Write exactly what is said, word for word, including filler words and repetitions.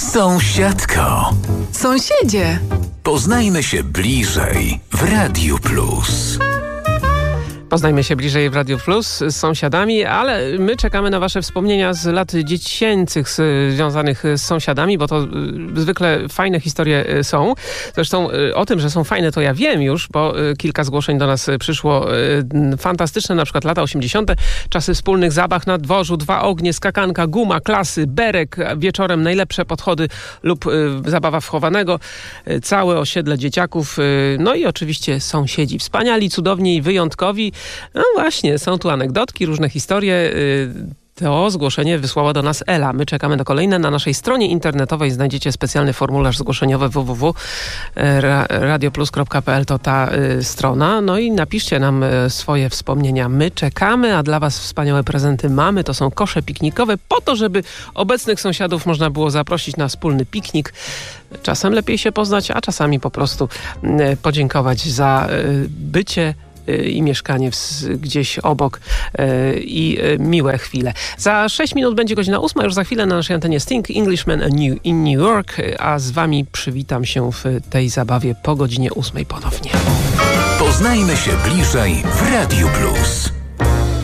Sąsiadko. Sąsiedzie. Poznajmy się bliżej w Radiu Plus. Poznajmy się bliżej w Radiu Plus z sąsiadami, ale my czekamy na wasze wspomnienia z lat dziecięcych z, związanych z sąsiadami, bo to y, zwykle fajne historie y, są. Zresztą y, o tym, że są fajne, to ja wiem już, bo y, kilka zgłoszeń do nas y, przyszło. Y, fantastyczne, na przykład lata osiemdziesiąte. Czasy wspólnych zabaw na dworzu, dwa ognie, skakanka, guma, klasy, berek, wieczorem najlepsze podchody lub y, zabawa wchowanego. Y, całe osiedle dzieciaków. Y, no i oczywiście sąsiedzi. Wspaniali, cudowni i wyjątkowi. No właśnie, są tu anegdotki, różne historie. To zgłoszenie wysłała do nas Ela. My czekamy na kolejne. Na naszej stronie internetowej znajdziecie specjalny formularz zgłoszeniowy w w w kropka radioplus kropka p l. To ta y, strona. No i napiszcie nam y, swoje wspomnienia. My czekamy, a dla was wspaniałe prezenty mamy. To są kosze piknikowe po to, żeby obecnych sąsiadów można było zaprosić na wspólny piknik. Czasem lepiej się poznać, a czasami po prostu y, podziękować za y, bycie i mieszkanie w, gdzieś obok yy, i yy, miłe chwile. Za sześć minut będzie godzina ósma, już za chwilę na naszej antenie Sting, Englishman New in New York, a z wami przywitam się w tej zabawie po godzinie ósmej ponownie. Poznajmy się bliżej w Radiu Plus.